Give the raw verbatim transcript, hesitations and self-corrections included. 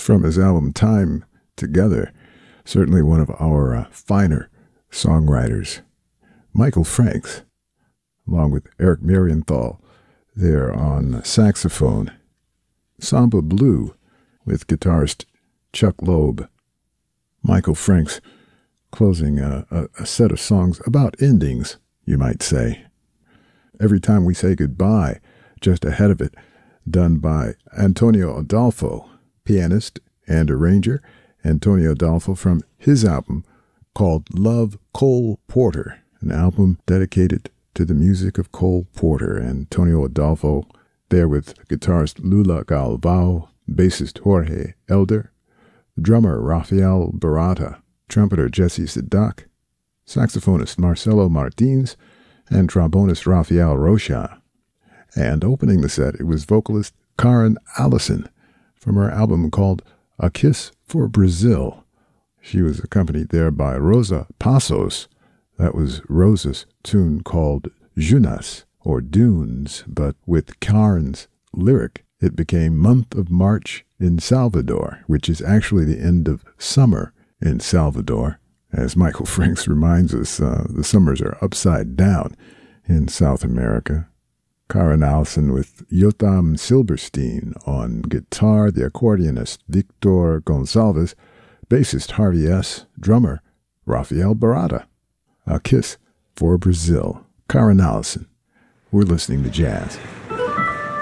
from his album Time Together. Certainly one of our uh, finer songwriters. Michael Franks, along with Eric Marienthal, there on saxophone. Samba Blue with guitarist Chuck Loeb. Michael Franks closing a, a, a set of songs about endings, you might say. Every Time We Say Goodbye, just ahead of it, done by Antonio Adolfo, pianist and arranger. Antonio Adolfo from his album called Love Cole Porter, an album dedicated to the music of Cole Porter. Antonio Adolfo there with guitarist Lula Galvao, bassist Jorge Elder, drummer Rafael Barata, trumpeter Jesse Sadak, saxophonist Marcelo Martins, and trombonist Rafael Rocha. And opening the set, it was vocalist Karen Allison from her album called A Kiss for Brazil. She was accompanied there by Rosa Passos. That was Rosa's tune called Junas, or Dunes, but with Karen's lyric, it became Month of March in Salvador, which is actually the end of summer in Salvador. As Michael Franks reminds us, uh, the summers are upside down in South America. Karen Allison with Yotam Silberstein on guitar, the accordionist Victor Gonçalves, bassist Harvey S., drummer Rafael Barata. A Kiss for Brazil. Karen Allison. We're listening to jazz.